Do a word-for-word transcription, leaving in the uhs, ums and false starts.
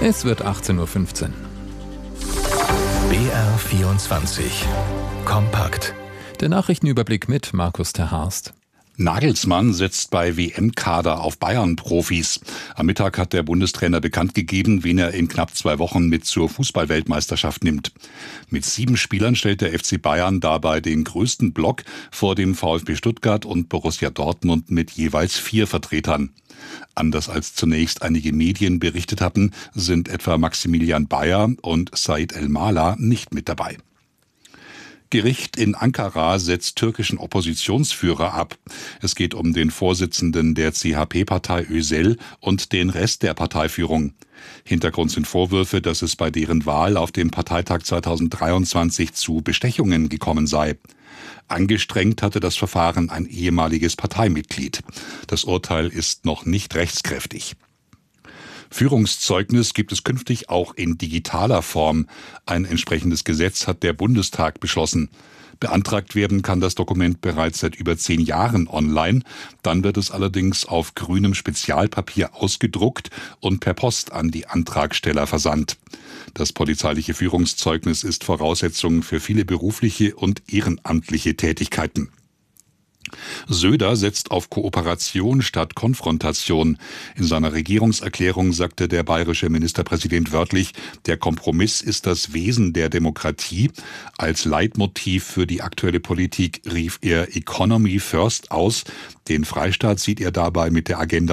Es wird achtzehn Uhr fünfzehn. B R vierundzwanzig. Kompakt. Der Nachrichtenüberblick mit Markus Terhorst. Nagelsmann setzt bei W M-Kader auf Bayern-Profis. Am Mittag hat der Bundestrainer bekannt gegeben, wen er in knapp zwei Wochen mit zur Fußball-Weltmeisterschaft nimmt. Mit sieben Spielern stellt der F C Bayern dabei den größten Block vor dem VfB Stuttgart und Borussia Dortmund mit jeweils vier Vertretern. Anders als zunächst einige Medien berichtet hatten, sind etwa Maximilian Bayer und Said El-Mala nicht mit dabei. Gericht in Ankara setzt türkischen Oppositionsführer ab. Es geht um den Vorsitzenden der C H P-Partei Özel und den Rest der Parteiführung. Hintergrund sind Vorwürfe, dass es bei deren Wahl auf dem Parteitag zweitausenddreiundzwanzig zu Bestechungen gekommen sei. Angestrengt hatte das Verfahren ein ehemaliges Parteimitglied. Das Urteil ist noch nicht rechtskräftig. Führungszeugnis gibt es künftig auch in digitaler Form. Ein entsprechendes Gesetz hat der Bundestag beschlossen. Beantragt werden kann das Dokument bereits seit über zehn Jahren online. Dann wird es allerdings auf grünem Spezialpapier ausgedruckt und per Post an die Antragsteller versandt. Das polizeiliche Führungszeugnis ist Voraussetzung für viele berufliche und ehrenamtliche Tätigkeiten. Söder setzt auf Kooperation statt Konfrontation. In seiner Regierungserklärung sagte der bayerische Ministerpräsident wörtlich, der Kompromiss ist das Wesen der Demokratie. Als Leitmotiv für die aktuelle Politik rief er Economy First aus. Den Freistaat sieht er dabei mit der Agenda